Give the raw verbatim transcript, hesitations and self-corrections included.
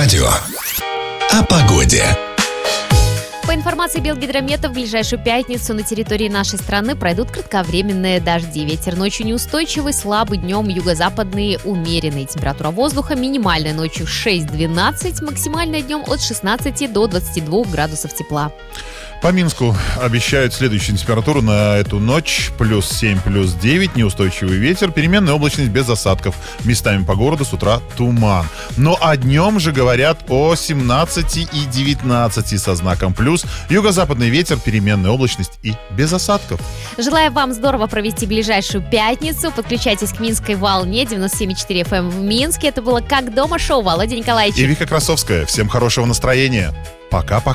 радио о погоде. По информации Белгидромета, в ближайшую пятницу на территории нашей страны пройдут кратковременные дожди. Ветер ночью неустойчивый, слабый, днем юго-западный, умеренный. Температура воздуха минимальная ночью шесть-двенадцать, максимальная днем от шестнадцати до двадцати двух градусов тепла. По Минску обещают следующую температуру на эту ночь. Плюс семь, плюс девять, неустойчивый ветер, переменная облачность без осадков. Местами по городу с утра туман. Ну а днем же говорят о семнадцати и девятнадцати со знаком плюс. Юго-западный ветер, переменная облачность и без осадков. Желаю вам здорово провести ближайшую пятницу. Подключайтесь к Минской волне девяносто семь и четыре эф эм в Минске. Это было «Как дома» шоу. Володя Николаевич и Вика Красовская. Всем хорошего настроения. Пока-пока.